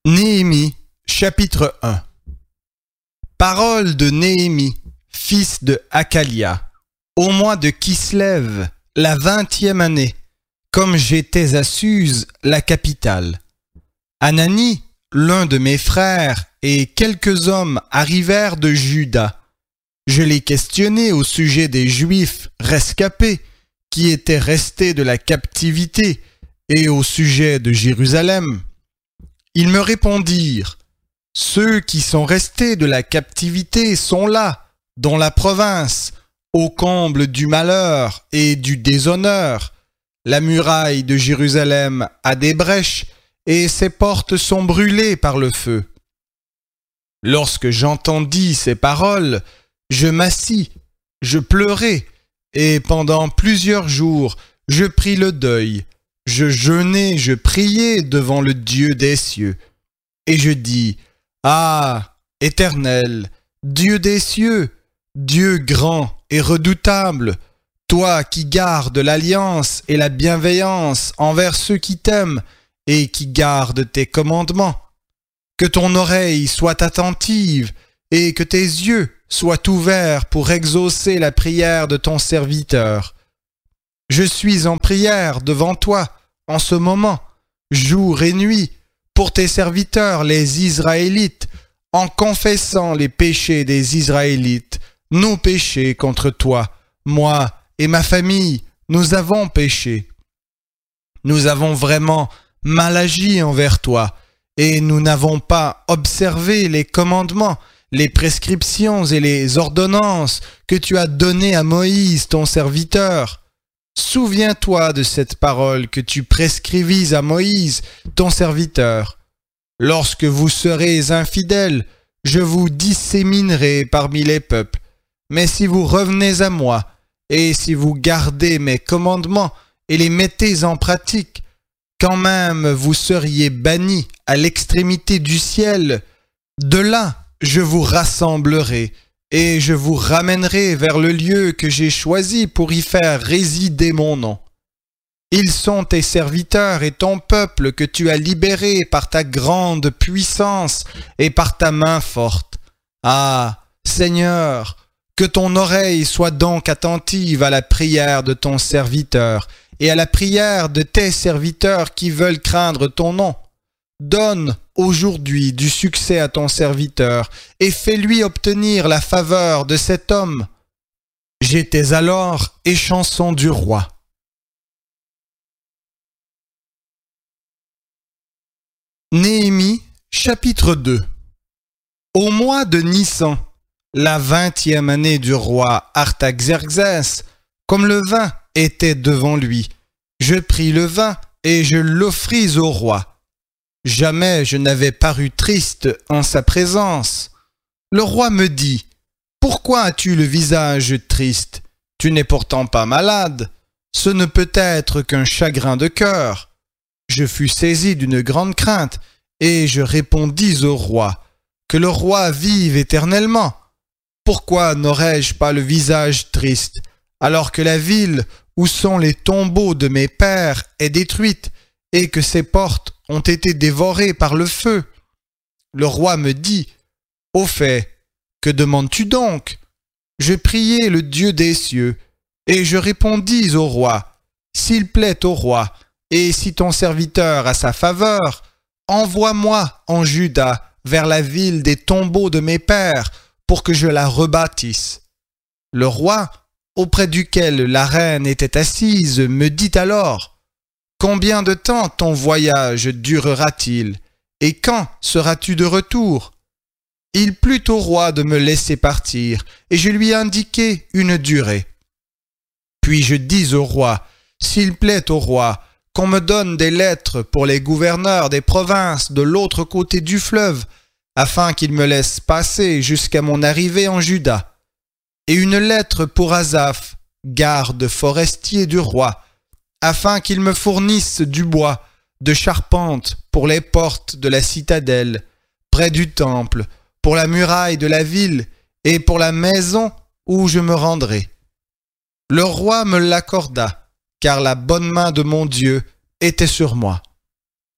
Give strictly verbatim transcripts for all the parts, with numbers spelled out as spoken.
Néhémie, chapitre un. Parole de Néhémie, fils de Hakalia, au mois de Kislev, la vingtième année, comme j'étais à Suse, la capitale. Anani, l'un de mes frères, et quelques hommes arrivèrent de Juda. Je les questionnai au sujet des Juifs rescapés, qui étaient restés de la captivité, et au sujet de Jérusalem. Ils me répondirent, « Ceux qui sont restés de la captivité sont là, dans la province, au comble du malheur et du déshonneur. La muraille de Jérusalem a des brèches, et ses portes sont brûlées par le feu. » Lorsque j'entendis ces paroles, je m'assis, je pleurai, et pendant plusieurs jours, je pris le deuil. Je jeûnai, je priai devant le Dieu des cieux. Et je dis, « Ah, Éternel, Dieu des cieux, Dieu grand et redoutable, toi qui gardes l'alliance et la bienveillance envers ceux qui t'aiment et qui gardent tes commandements, que ton oreille soit attentive et que tes yeux soient ouverts pour exaucer la prière de ton serviteur. Je suis en prière devant toi en ce moment, jour et nuit, pour tes serviteurs les Israélites, en confessant les péchés des Israélites, nos péchés contre toi. Moi et ma famille, nous avons péché. Nous avons vraiment mal agi envers toi, et nous n'avons pas observé les commandements, les prescriptions et les ordonnances que tu as données à Moïse, ton serviteur. Souviens-toi de cette parole que tu prescrivis à Moïse, ton serviteur. Lorsque vous serez infidèles, je vous disséminerai parmi les peuples. Mais si vous revenez à moi, et si vous gardez mes commandements et les mettez en pratique, quand même vous seriez bannis à l'extrémité du ciel. De là, je vous rassemblerai, et je vous ramènerai vers le lieu que j'ai choisi pour y faire résider mon nom. Ils sont tes serviteurs et ton peuple que tu as libéré par ta grande puissance et par ta main forte. Ah, Seigneur, que ton oreille soit donc attentive à la prière de ton serviteur et à la prière de tes serviteurs qui veulent craindre ton nom. Donne aujourd'hui du succès à ton serviteur et fais-lui obtenir la faveur de cet homme. » J'étais alors échanson du roi. Néhémie, chapitre deux. Au mois de Nissan, la vingtième année du roi Artaxerxès, comme le vin était devant lui, je pris le vin et je l'offris au roi. Jamais je n'avais paru triste en sa présence. Le roi me dit, « Pourquoi as-tu le visage triste? Tu n'es pourtant pas malade. Ce ne peut être qu'un chagrin de cœur. » Je fus saisi d'une grande crainte, et je répondis au roi, « Que le roi vive éternellement. Pourquoi n'aurais-je pas le visage triste, alors que la ville où sont les tombeaux de mes pères est détruite, et que ses portes ont été dévorées par le feu? » Le roi me dit, « Au fait, que demandes-tu donc? » Je priai le Dieu des cieux, et je répondis au roi, « S'il plaît au roi, et si ton serviteur a sa faveur, envoie-moi en Juda vers la ville des tombeaux de mes pères pour que je la rebâtisse. » Le roi, auprès duquel la reine était assise, me dit alors, « Combien de temps ton voyage durera-t-il, et quand seras-tu de retour? » Il plut au roi de me laisser partir, et je lui indiquai une durée. Puis je dis au roi, « S'il plaît au roi, qu'on me donne des lettres pour les gouverneurs des provinces de l'autre côté du fleuve, afin qu'ils me laissent passer jusqu'à mon arrivée en Juda, et une lettre pour Asaph, garde forestier du roi, afin qu'il me fournisse du bois de charpente pour les portes de la citadelle, près du temple, pour la muraille de la ville et pour la maison où je me rendrai. » Le roi me l'accorda, car la bonne main de mon Dieu était sur moi.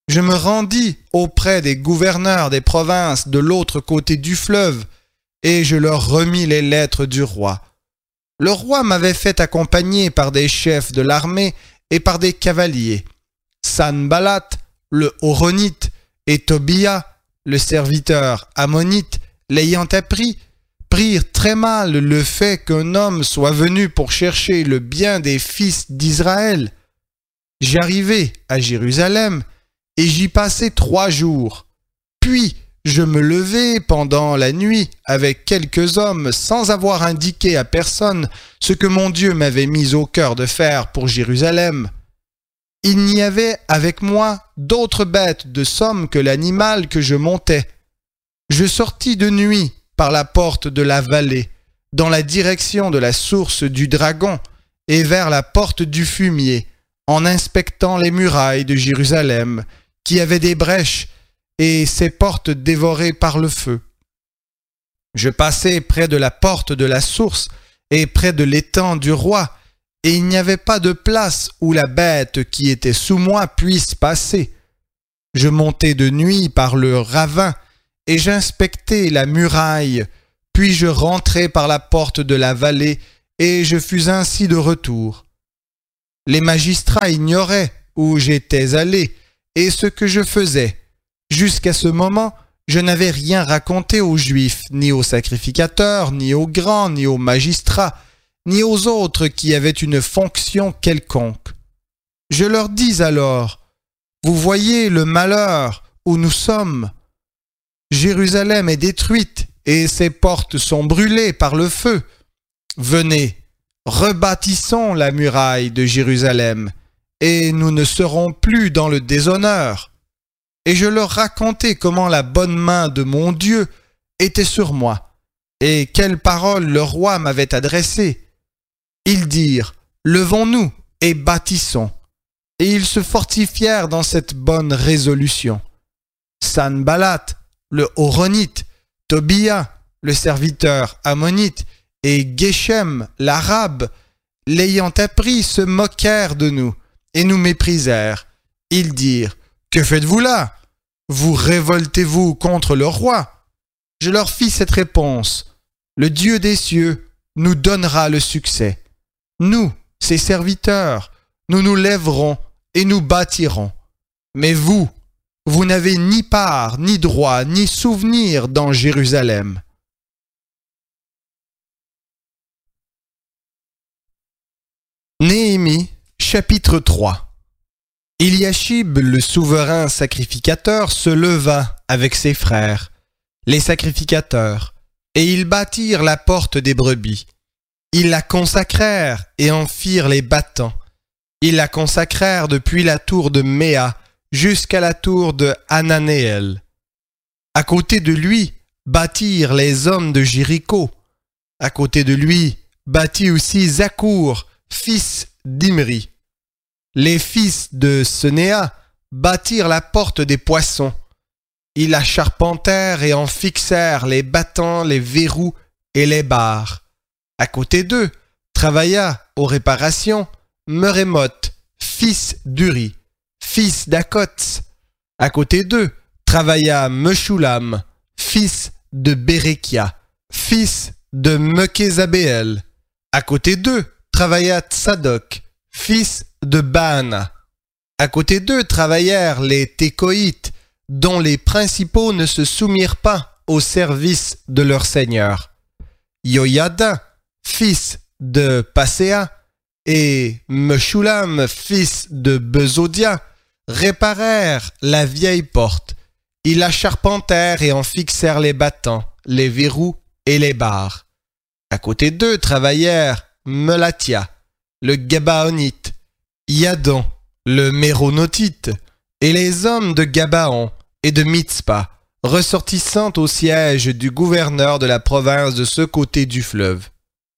Je me rendis auprès des gouverneurs des provinces de l'autre côté du fleuve, et je leur remis les lettres du roi. Le roi m'avait fait accompagner par des chefs de l'armée et par des cavaliers. Sanballat, le Horonite, et Tobia, le serviteur ammonite, l'ayant appris, prirent très mal le fait qu'un homme soit venu pour chercher le bien des fils d'Israël. J'arrivai à Jérusalem, et j'y passai trois jours. Puis je me levai pendant la nuit avec quelques hommes sans avoir indiqué à personne ce que mon Dieu m'avait mis au cœur de faire pour Jérusalem. Il n'y avait avec moi d'autres bêtes de somme que l'animal que je montais. Je sortis de nuit par la porte de la vallée, dans la direction de la source du dragon, et vers la porte du fumier, en inspectant les murailles de Jérusalem, qui avaient des brèches, et ses portes dévorées par le feu. Je passai près de la porte de la source, et près de l'étang du roi, et il n'y avait pas de place où la bête qui était sous moi puisse passer. Je montai de nuit par le ravin, et j'inspectai la muraille, puis je rentrai par la porte de la vallée, et je fus ainsi de retour. Les magistrats ignoraient où j'étais allé, et ce que je faisais. Jusqu'à ce moment, je n'avais rien raconté aux Juifs, ni aux sacrificateurs, ni aux grands, ni aux magistrats, ni aux autres qui avaient une fonction quelconque. Je leur dis alors, « Vous voyez le malheur où nous sommes. Jérusalem est détruite et ses portes sont brûlées par le feu. Venez, rebâtissons la muraille de Jérusalem, et nous ne serons plus dans le déshonneur. » Et je leur racontai comment la bonne main de mon Dieu était sur moi, et quelles paroles le roi m'avait adressées. Ils dirent, « Levons-nous et bâtissons. » Et ils se fortifièrent dans cette bonne résolution. Sanballat, le Horonite, Tobia, le serviteur ammonite, et Geshem, l'arabe, l'ayant appris, se moquèrent de nous et nous méprisèrent. Ils dirent, « Que faites-vous là? Vous révoltez-vous contre le roi? » Je leur fis cette réponse, « Le Dieu des cieux nous donnera le succès. Nous, ses serviteurs, nous nous lèverons et nous bâtirons. Mais vous, vous n'avez ni part, ni droit, ni souvenir dans Jérusalem. » Néhémie, chapitre trois. Éliashib, le souverain sacrificateur, se leva avec ses frères, les sacrificateurs, et ils bâtirent la porte des brebis. Ils la consacrèrent et en firent les battants. Ils la consacrèrent depuis la tour de Méa jusqu'à la tour de Hananéel. À côté de lui bâtirent les hommes de Jéricho. À côté de lui bâtit aussi Zakour, fils d'Imri. Les fils de Senéa bâtirent la porte des poissons. Ils la charpentèrent et en fixèrent les battants, les verrous et les barres. À côté d'eux travailla aux réparations Merémoth, fils d'Uri, fils d'Akots. À côté d'eux travailla Meshulam, fils de Bérékia, fils de Mekhézabéel. À côté d'eux travailla Tsadok, fils de Baana. À côté d'eux travaillèrent les Tékoïtes, dont les principaux ne se soumirent pas au service de leur seigneur. Yoyada, fils de Passéa, et Meshulam, fils de Bezodia, réparèrent la vieille porte. Ils la charpentèrent et en fixèrent les battants, les verrous et les barres. À côté d'eux travaillèrent Melatia, le Gabaonite, Yadon, le Méronotite, et les hommes de Gabaon et de Mitzpa, ressortissant au siège du gouverneur de la province de ce côté du fleuve.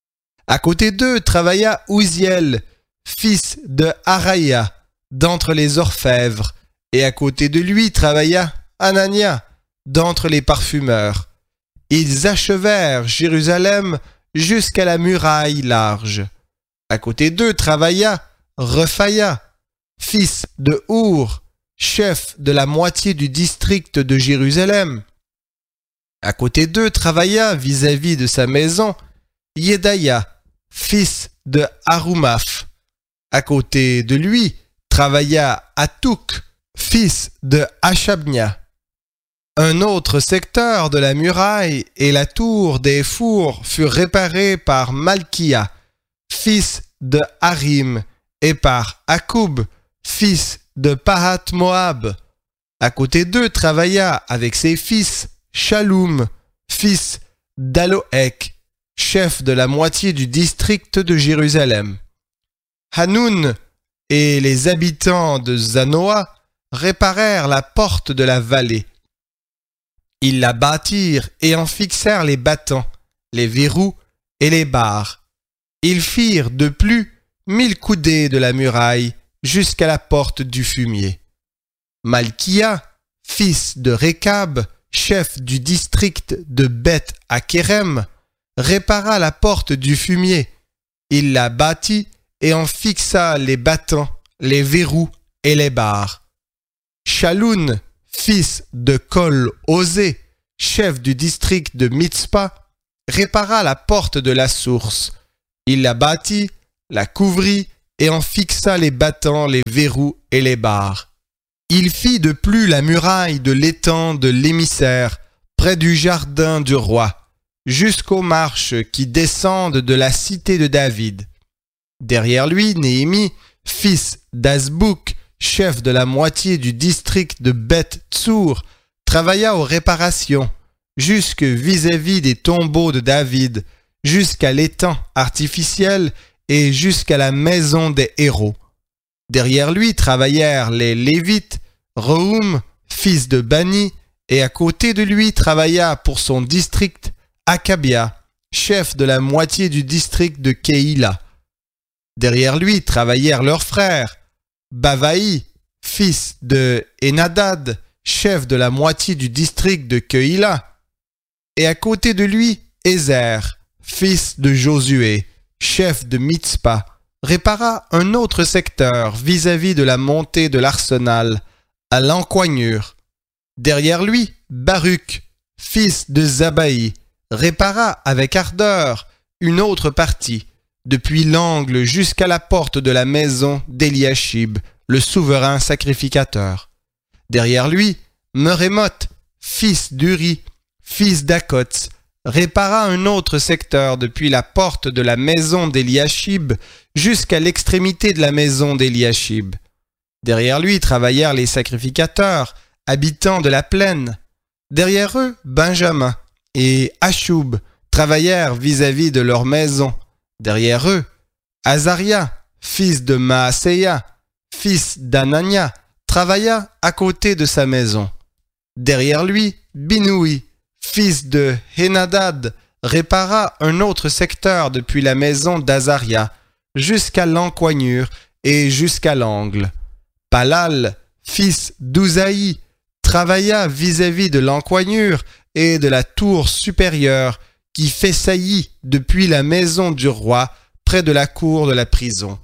À côté d'eux travailla Ouziel, fils de Haraya, d'entre les orfèvres, et à côté de lui travailla Anania, d'entre les parfumeurs. Ils achevèrent Jérusalem jusqu'à la muraille large. À côté d'eux travailla Rephaya, fils de Our, chef de la moitié du district de Jérusalem. À côté d'eux travailla vis-à-vis de sa maison Yedaya, fils de Harumaph. À côté de lui travailla Hatouk, fils de Hashabnia. Un autre secteur de la muraille et la tour des fours furent réparés par Malkia, fils de Harim, et par Akoub, fils de Pahat-Moab. À côté d'eux travailla avec ses fils Shaloum, fils d'Aloek, chef de la moitié du district de Jérusalem. Hanoun et les habitants de Zanoa réparèrent la porte de la vallée. Ils la bâtirent et en fixèrent les battants, les verrous et les barres. Ils firent de plus mille coudées de la muraille jusqu'à la porte du fumier. Malkia, fils de Rékab, chef du district de Beth Akerem, répara la porte du fumier. Il la bâtit et en fixa les battants, les verrous et les barres. Shaloun, fils de Kol-Osé, chef du district de Mitzpah, répara la porte de la source. Il la bâtit, la couvrit et en fixa les battants, les verrous et les barres. Il fit de plus la muraille de l'étang de l'émissaire, près du jardin du roi, jusqu'aux marches qui descendent de la cité de David. Derrière lui, Néhémie, fils d'Azbouk, chef de la moitié du district de Beth Tsour, travailla aux réparations, jusque vis-à-vis des tombeaux de David, jusqu'à l'étang artificiel et jusqu'à la maison des héros. Derrière lui travaillèrent les Lévites, Rehum, fils de Bani, et à côté de lui travailla pour son district Akabia, chef de la moitié du district de Keïla. Derrière lui travaillèrent leurs frères, Bavaï, fils de Enadad, chef de la moitié du district de Keïla, et à côté de lui Ézer, fils de Josué, chef de Mitzpah, répara un autre secteur vis-à-vis de la montée de l'arsenal, à l'encoignure. Derrière lui, Baruch, fils de Zabaï, répara avec ardeur une autre partie, depuis l'angle jusqu'à la porte de la maison d'Eliashib, le souverain sacrificateur. Derrière lui, Merémoth, fils d'Uri, fils d'Akots, répara un autre secteur depuis la porte de la maison d'Eliashib jusqu'à l'extrémité de la maison d'Eliashib. Derrière lui travaillèrent les sacrificateurs, habitants de la plaine. Derrière eux, Benjamin et Achoub travaillèrent vis-à-vis de leur maison. Derrière eux, Azaria, fils de Maaseya, fils d'Anania, travailla à côté de sa maison. Derrière lui, Binoui, fils de Henadad, répara un autre secteur depuis la maison d'Azaria jusqu'à l'encoignure et jusqu'à l'angle. Palal, fils d'Uzaï, travailla vis-à-vis de l'encoignure et de la tour supérieure qui fait saillie depuis la maison du roi près de la cour de la prison.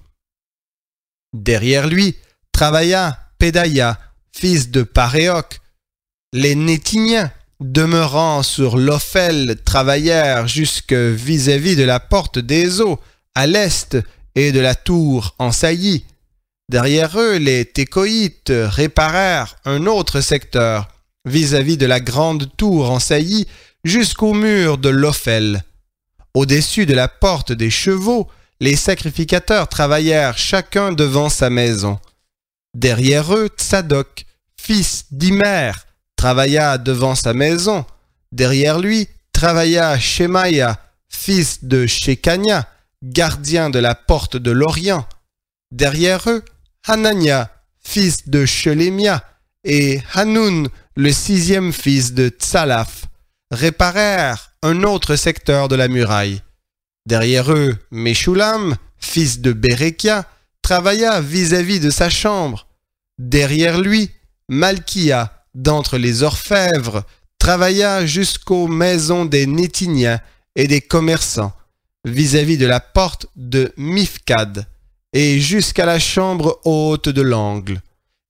Derrière lui travailla Pédaïa, fils de Paréoc. Les Nétiniens, demeurant sur l'Ophel, travaillèrent jusque vis-à-vis de la porte des eaux, à l'est, et de la tour en saillie. Derrière eux, les Técoïtes réparèrent un autre secteur, vis-à-vis de la grande tour en saillie, jusqu'au mur de l'Ophel. Au-dessus de la porte des chevaux, les sacrificateurs travaillèrent chacun devant sa maison. Derrière eux, Tsadok, fils d'Imer, travailla devant sa maison. Derrière lui, travailla Shemaïa, fils de Shekania, gardien de la porte de l'Orient. Derrière eux, Hanania, fils de Shelemia, et Hanoun, le sixième fils de Tsalaf, réparèrent un autre secteur de la muraille. Derrière eux, Meshulam, fils de Bérékia, travailla vis-à-vis de sa chambre. Derrière lui, Malkia, d'entre les orfèvres, travailla jusqu'aux maisons des Nétiniens et des commerçants, vis-à-vis de la porte de Mifkad, et jusqu'à la chambre haute de l'angle.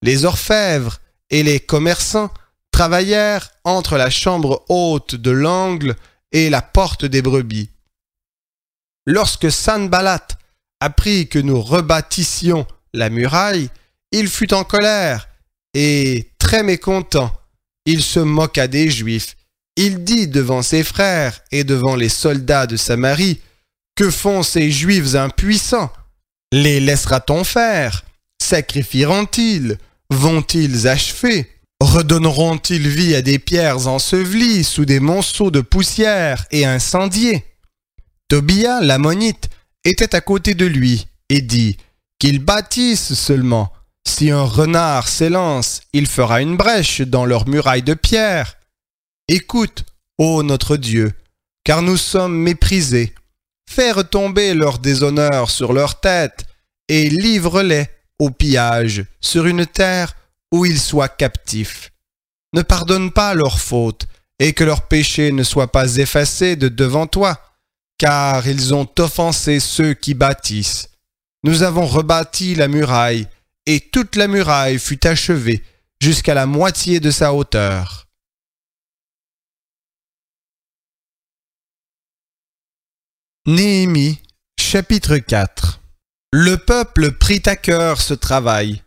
les orfèvres et les commerçants travaillèrent entre la chambre haute de l'angle et la porte des brebis. Lorsque Sanballat apprit que nous rebâtissions la muraille, il fut en colère et très mécontent. Il se moqua des Juifs. Il dit devant ses frères et devant les soldats de Samarie: « Que font ces Juifs impuissants? Les laissera-t-on faire? Sacrifieront-ils? Vont-ils achever? Redonneront-ils vie à des pierres ensevelies sous des monceaux de poussière et incendiées ?» Tobia, l'ammonite, était à côté de lui et dit: « Qu'ils bâtissent seulement. Si un renard s'élance, il fera une brèche dans leurs murailles de pierre. Écoute, ô notre Dieu, car nous sommes méprisés. Fais retomber leur déshonneur sur leur tête et livre-les au pillage sur une terre où ils soient captifs. Ne pardonne pas leurs fautes et que leurs péchés ne soient pas effacés de devant toi, car ils ont offensé ceux qui bâtissent. Nous avons rebâti la muraille, et toute la muraille fut achevée jusqu'à la moitié de sa hauteur. » Néhémie, chapitre quatre. Le peuple prit à cœur ce travail,